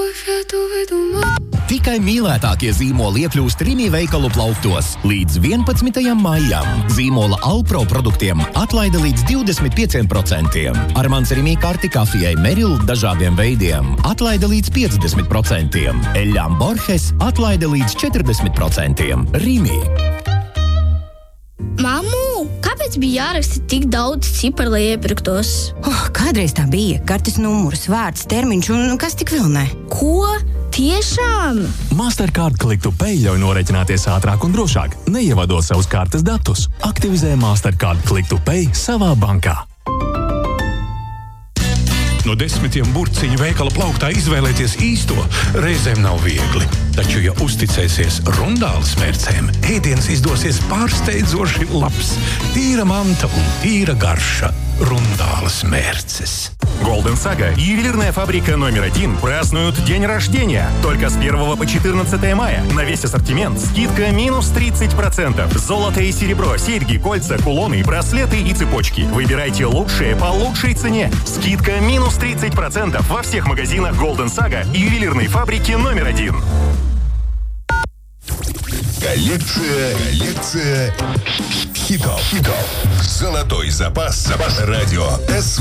Tikai mīlētākie zīmoli iekļūst Rimi veikalu plauktos. Līdz 11. maijam zīmola Alpro produktiem atlaide līdz 25%. Ar mans Rimi karti kafijai Meril dažādiem veidiem atlaide līdz 50%. Eļļām Borges atlaide līdz 40%. Rimi. Mammu, kāpēc bija jāraksta tik daudz ciparu, lai iepirktos? Kādreiz tā bija. Kartes numurs, vārds, termiņš un kas tik vēl ne. Ko? Tiešām? Mastercard Click to Pay ļauj norēķināties ātrāk un drošāk, neievadot savus kartes datus. Aktivizē Mastercard Click to Pay savā bankā. No 10 burciņu veikala plauktā izvēlēties īsto reizēm nav viegli. Taču, ja uzticēsies Rundāles mērcēm, ēdiens izdosies pārsteidzoši labs. Tīra manta un tīra garša. Rundāles мэрцес. Golden Saga и ювелирная фабрика номер 1 празднуют день рождения. Только с 1 по 14 мая. На весь ассортимент скидка минус 30%. Золото и серебро, серьги, кольца, кулоны, браслеты и цепочки. Выбирайте лучшее по лучшей цене. Скидка минус 30% во всех магазинах Golden Saga и ювелирной фабрики номер 1. Коллекция хитов. Золотой запас радио